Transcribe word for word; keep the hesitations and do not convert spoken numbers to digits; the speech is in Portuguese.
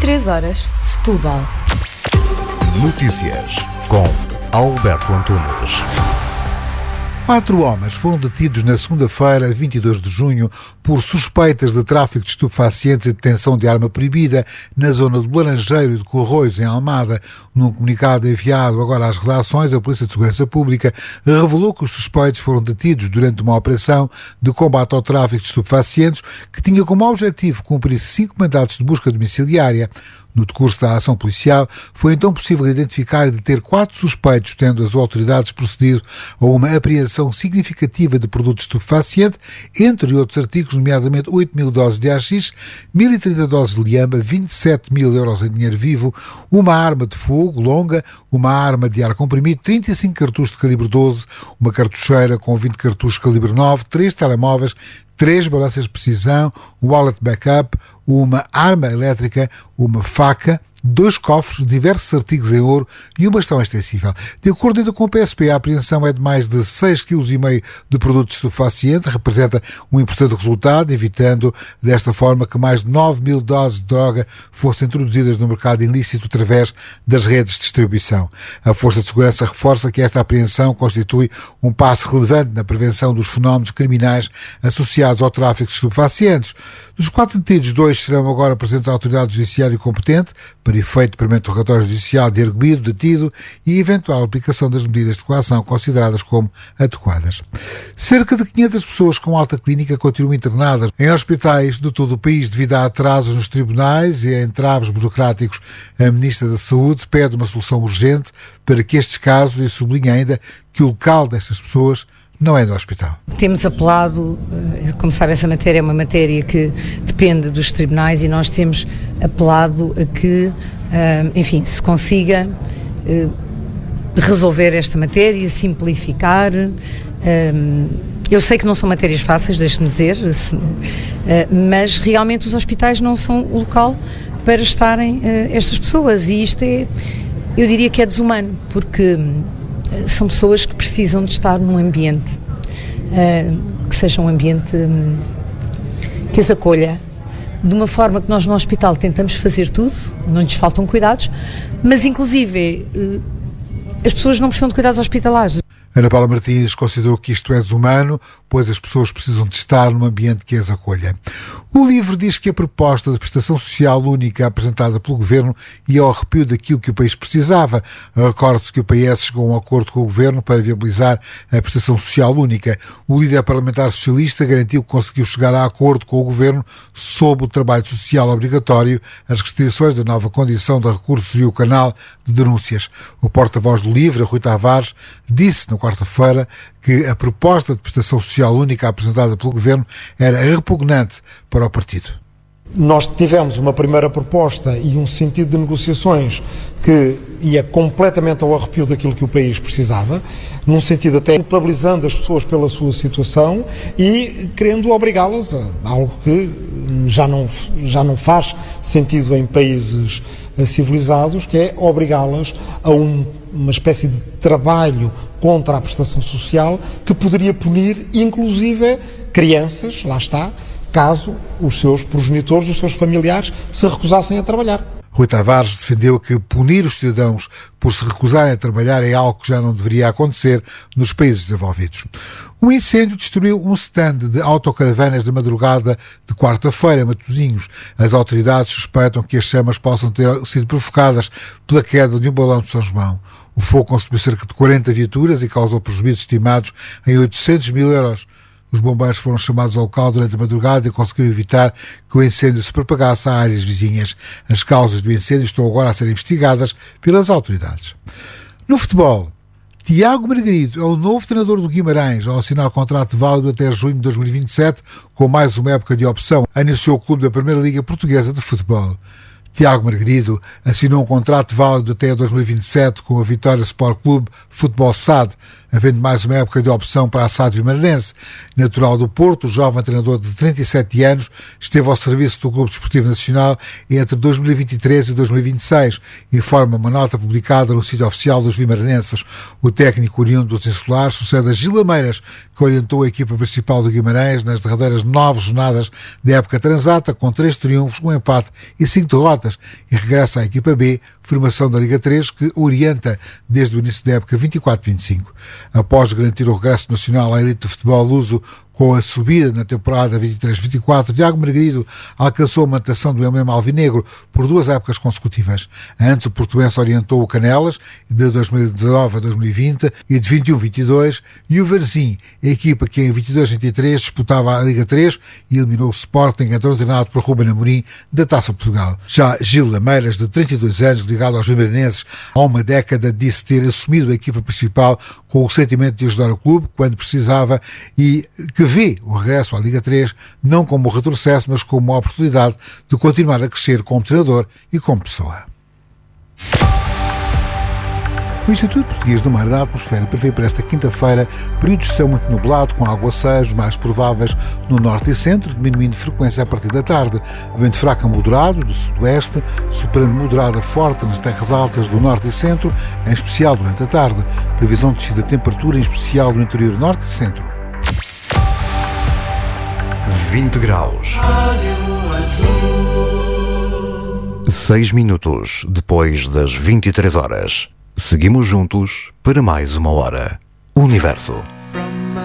três horas, Setúbal. Notícias com Alberto Antunes. Quatro homens foram detidos na segunda-feira, vinte e dois de junho, por suspeitas de tráfico de estupefacientes e detenção de arma proibida na zona do Laranjeiro e de Corroios, em Almada. Num comunicado enviado agora às redações, a Polícia de Segurança Pública revelou que os suspeitos foram detidos durante uma operação de combate ao tráfico de estupefacientes que tinha como objetivo cumprir cinco mandatos de busca domiciliária. No decurso da ação policial, foi então possível identificar e deter quatro suspeitos, tendo as autoridades procedido a uma apreensão significativa de produtos estupefacientes, entre outros artigos, nomeadamente oito mil doses de haxixe, mil e trinta doses de liamba, vinte e sete mil euros em dinheiro vivo, uma arma de fogo longa, uma arma de ar comprimido, trinta e cinco cartuchos de calibre doze, uma cartucheira com vinte cartuchos de calibre nove, três telemóveis, três balanças de precisão, um wallet backup, uma arma elétrica, uma faca, dois cofres, diversos artigos em ouro e uma bastão extensível. De acordo ainda com o P S P, a apreensão é de mais de seis vírgula cinco quilos de produtos estupefacientes, representa um importante resultado, evitando desta forma que mais de nove mil doses de droga fossem introduzidas no mercado ilícito através das redes de distribuição. A Força de Segurança reforça que esta apreensão constitui um passo relevante na prevenção dos fenómenos criminais associados ao tráfico de estupefacientes. Dos quatro detidos, dois serão agora presentes à autoridade judiciária competente para efeito de interrogatório judicial de arguido, detido e eventual aplicação das medidas de coação consideradas como adequadas. Cerca de quinhentas pessoas com alta clínica continuam internadas em hospitais de todo o país devido a atrasos nos tribunais e a entraves burocráticos. A Ministra da Saúde pede uma solução urgente para que estes casos, e sublinha ainda que o local destas pessoas não é do hospital. Temos apelado, como sabe, essa matéria é uma matéria que depende dos tribunais e nós temos apelado a que, enfim, se consiga resolver esta matéria, simplificar. Eu sei que não são matérias fáceis, deixe-me dizer, mas realmente os hospitais não são o local para estarem estas pessoas e isto é, eu diria que é desumano, porque são pessoas que precisam de estar num ambiente uh, que seja um ambiente um, que as acolha, de uma forma que nós no hospital tentamos fazer tudo, não lhes faltam cuidados, mas inclusive uh, as pessoas não precisam de cuidados hospitalares. Ana Paula Martins considerou que isto é desumano, pois as pessoas precisam de estar num ambiente que as acolha. O livro diz que a proposta de prestação social única apresentada pelo Governo ia ao arrepio daquilo que o país precisava. Recorde-se que o P S chegou a um acordo com o Governo para viabilizar a prestação social única. O líder parlamentar socialista garantiu que conseguiu chegar a acordo com o Governo sobre o trabalho social obrigatório, as restrições da nova condição de recursos e o canal de denúncias. O porta-voz do livro, Rui Tavares, disse na quarta-feira que a proposta de prestação social única apresentada pelo Governo era repugnante para o partido. Nós tivemos uma primeira proposta e um sentido de negociações que ia completamente ao arrepio daquilo que o país precisava, num sentido até culpabilizando as pessoas pela sua situação e querendo obrigá-las a algo que já não, já não faz sentido em países civilizados, que é obrigá-las a um, uma espécie de trabalho contra a prestação social que poderia punir, inclusive, crianças, lá está, caso os seus progenitores, os seus familiares se recusassem a trabalhar. Rui Tavares defendeu que punir os cidadãos por se recusarem a trabalhar é algo que já não deveria acontecer nos países desenvolvidos. Um incêndio destruiu um stand de autocaravanas de madrugada de quarta-feira em Matosinhos. As autoridades suspeitam que as chamas possam ter sido provocadas pela queda de um balão de São João. O fogo consumiu cerca de quarenta viaturas e causou prejuízos estimados em oitocentos mil euros. Os bombeiros foram chamados ao local durante a madrugada e conseguiram evitar que o incêndio se propagasse a áreas vizinhas. As causas do incêndio estão agora a ser investigadas pelas autoridades. No futebol, Tiago Margarido é o novo treinador do Guimarães, ao assinar contrato válido até junho de dois mil e vinte e sete, com mais uma época de opção, anunciou o clube da Primeira Liga Portuguesa de Futebol. Tiago Margarido assinou um contrato válido até dois mil e vinte e sete com a Vitória Sport Clube Futebol S A D. havendo mais uma época de opção para a S A D Vimaranense. Natural do Porto, o jovem treinador de trinta e sete anos esteve ao serviço do Clube Desportivo Nacional entre dois mil e vinte e três e dois mil e vinte e seis, informa uma nota publicada no sítio oficial dos vimaranenses. O técnico oriundo dos Insulares sucede a Gil Lameiras, que orientou a equipa principal do Guimarães nas derradeiras nove jornadas da época transata, com três triunfos, um empate e cinco derrotas, e regressa à equipa B, formação da Liga três, que orienta desde o início da época vinte e quatro vinte e cinco. Após garantir o regresso nacional à elite do futebol luso com a subida na temporada vinte e três vinte e quatro, Tiago Margarido alcançou a manutenção do emblema alvinegro por duas épocas consecutivas. Antes, o portuense orientou o Canelas, de dois mil e dezanove a dois mil e vinte, e de vinte e um a vinte e dois, e o Varzim, a equipa que em vinte e dois vinte e três disputava a Liga três e eliminou o Sporting, então treinado por Ruben Amorim, da Taça Portugal. Já Gil Lameiras, de trinta e dois anos, ligado aos vimaranenses há uma década, disse ter assumido a equipa principal com o sentimento de ajudar o clube quando precisava e que vê o regresso à Liga três não como um retrocesso, mas como uma oportunidade de continuar a crescer como treinador e como pessoa. O Instituto Português do Mar e da Atmosfera prevê para esta quinta-feira períodos de céu muito nublado, com aguaceiros mais prováveis no norte e centro, diminuindo frequência a partir da tarde. Vento fraco a moderado do sudoeste, superando moderado a forte nas terras altas do norte e centro, em especial durante a tarde. Previsão de descida de temperatura, em especial no interior norte e centro. vinte graus. seis minutos depois das vinte e três horas. Seguimos juntos para mais uma hora. Universo.